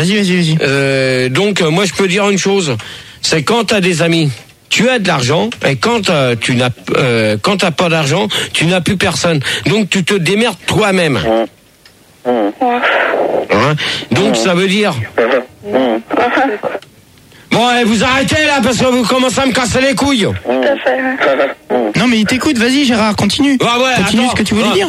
Vas-y. Donc, moi, je peux dire une chose. C'est quand t'as des amis, tu as de l'argent, et quand t'as pas d'argent, tu n'as plus personne. Donc, tu te démerdes toi-même. Hein? Donc, ça veut dire... Bon, vous arrêtez là, parce que vous commencez à me casser les couilles. Tout à fait. Non, mais il t'écoute, vas-y Gérard, continue. Continue ce que tu voulais dire.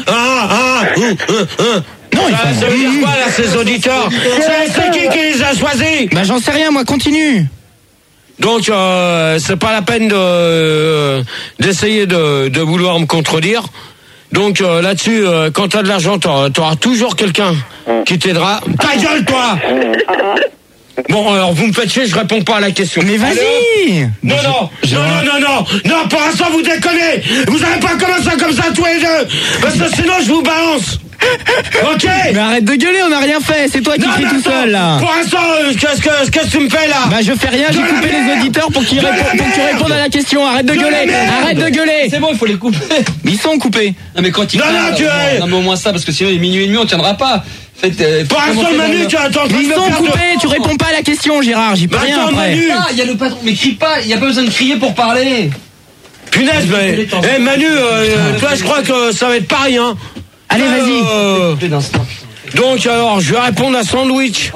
Non, ça veut dire quoi là, ces auditeurs? C'est qui les a choisis? Bah j'en sais rien, moi, continue. Donc c'est pas la peine d'essayer de vouloir me contredire. Donc là-dessus, quand t'as de l'argent, t'auras toujours quelqu'un qui t'aidera. Ta gueule, toi! Bon, alors vous me faites chier, je réponds pas à la question. Mais vas-y! Non, pour l'instant vous déconnez! Vous allez pas commencer comme ça tous les deux! Parce que sinon je vous balance! Ok! Mais arrête de gueuler, on n'a rien fait, c'est toi qui cries tout seul là! Pour l'instant, qu'est-ce que tu me fais là? Bah je fais rien, j'ai coupé les auditeurs pour qu'ils répondent à la question, arrête de gueuler! Arrête de gueuler! C'est bon, il faut les couper! Mais ils sont coupés! Non mais quand ils non mais au moins ça, parce que sinon il est minuit et demi, on tiendra pas! Pour l'instant, Manu, tu attends. Ils sont coupés, tu réponds pas à la question, Gérard, j'y peux rien après. Il y a le patron, mais crie pas, il y a pas besoin de crier pour parler. Punaise, mais Manu, toi je crois que ça va être pareil, hein. Allez, vas-y. Donc alors, je vais répondre à Sandwich.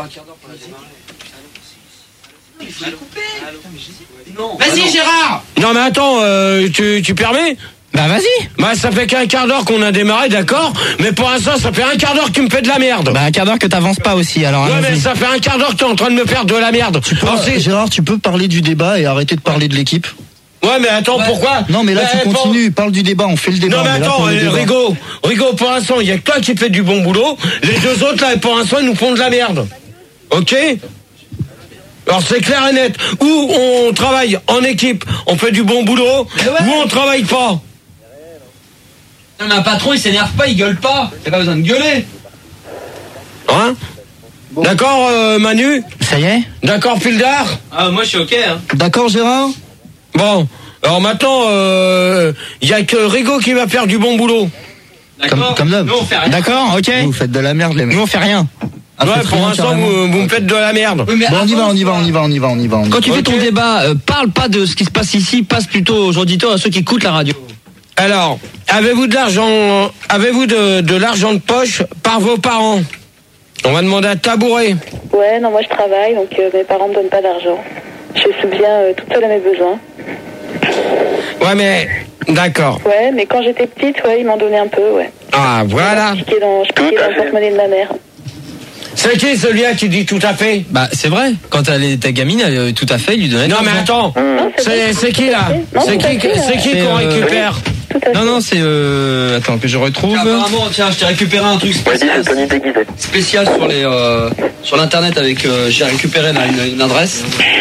Vas-y, Gérard. Non mais attends, tu permets? Bah vas-y. Bah ça fait qu'un quart d'heure qu'on a démarré, d'accord. Mais pour l'instant ça fait un quart d'heure que tu me fais de la merde. Bah un quart d'heure que t'avances pas aussi, alors. Ouais mais ça fait un quart d'heure que t'es en train de me faire de la merde. Gérard, tu peux parler du débat et arrêter de parler de l'équipe? Ouais mais attends, pourquoi? Non mais là tu continues, parle du débat, on fait le débat. Non mais attends, Rigo, pour l'instant il y a que toi qui fais du bon boulot. Les deux autres là pour l'instant ils nous font de la merde. Ok? Alors c'est clair et net. Ou on travaille en équipe, on fait du bon boulot, ou on travaille pas. Non mais un patron il s'énerve pas, il gueule pas. T'as pas besoin de gueuler. Hein? Bon. D'accord Manu? Ça y est? D'accord Pildar? Ah moi je suis ok hein. D'accord Gérard? Bon, alors maintenant y a que Rigo qui va faire du bon boulot. D'accord. Comme d'hab. Nous on fait rien. D'accord, ok. Vous faites de la merde les mecs. Nous on fait rien. Ouais, pour l'instant vous me faites de la merde. Oui, mais bon, on y va. Quand tu fais ton débat, parle pas de ce qui se passe ici, passe plutôt aux auditeurs, à ceux qui écoutent la radio. Alors, avez-vous de l'argent de poche par vos parents? On va demander à Tabouret. Ouais, non, moi je travaille, donc mes parents me donnent pas d'argent. Je subviens toute seule à mes besoins. Ouais, mais d'accord. Ouais, mais quand j'étais petite, ouais, ils m'en donnaient un peu, ouais. Ah, voilà. Je piquais dans le porte-monnaie de ma mère. C'est qui celui-là qui dit tout à fait? Bah c'est vrai, quand elle était gamine, elle tout à fait, il lui donnait. Non mais attends, c'est qui là? C'est qui qu'on récupère? Non, c'est attends que je retrouve. Apparemment, tiens, je t'ai récupéré un truc spécial sur les sur l'internet avec j'ai récupéré là, une adresse.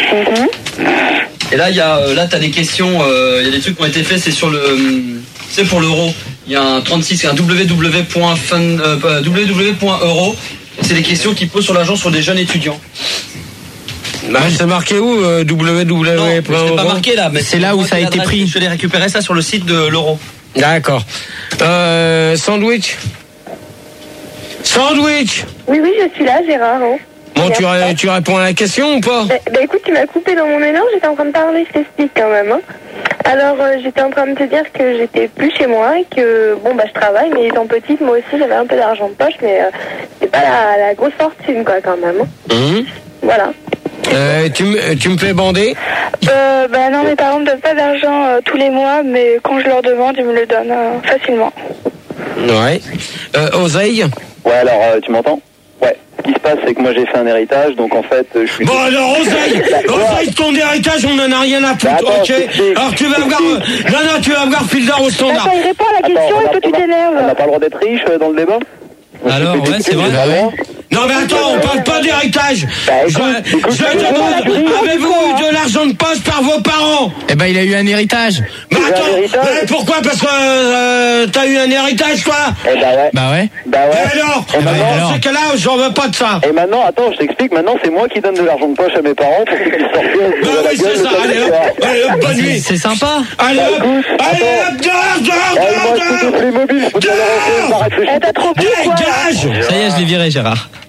Et là il y a t'as des questions, il y a des trucs qui ont été faits, c'est sur le c'est pour l'euro. Il y a un 36 un www.euro. C'est des questions qui posent sur l'argent sur des jeunes étudiants. Bah, c'est marqué où www.euro? C'est pas marqué là, mais c'est là où ça a été pris. Je l'ai récupéré ça sur le site de l'euro. D'accord. Sandwich. Oui, je suis là, Gérard. Oh. Bon, tu réponds à la question ou pas? Bah écoute, tu m'as coupé dans mon élan, j'étais en train de parler, je t'explique quand même. Hein. Alors, j'étais en train de te dire que j'étais plus chez moi et que, bon, bah je travaille, mais étant petite, moi aussi, j'avais un peu d'argent de poche, mais c'est pas la grosse fortune, quoi, quand même. Voilà. Tu me fais bander? Bah non, mes parents me donnent pas d'argent tous les mois, mais quand je leur demande, ils me le donnent facilement. Ouais. Oseille? Ouais, alors, tu m'entends? Ouais. Ce qui se passe, c'est que moi j'ai fait un héritage, donc en fait, je suis... Bon alors, Oseille, ton héritage, on en a rien à foutre, attends, ok? Alors tu vas avoir... Non, tu vas avoir Pildar au standard. Attends, il répond à la question et toi tu t'énerves. On n'a pas le droit d'être riche dans le débat? Alors, ouais, c'est vrai. Non mais attends, on parle pas d'héritage. Je demande, avez-vous de l'argent de poche par vos parents? Eh ben il a eu un héritage. Mais attends, pourquoi? Parce que t'as eu un héritage toi? Eh bah ouais. Bah ouais. Et alors, dans ce cas-là, j'en veux pas de ça. Et maintenant, attends, je t'explique, maintenant c'est moi qui donne de l'argent de poche à mes parents pour qu'ils puissent sortir. Bah oui, c'est ça, allez hop, bonne nuit. C'est sympa. Allez hop, dehors. Moi je suis Playmobil, je peux te la refaire, T'as trop pris quoi? Dégage. Ça y est, je l'ai viré, Gérard.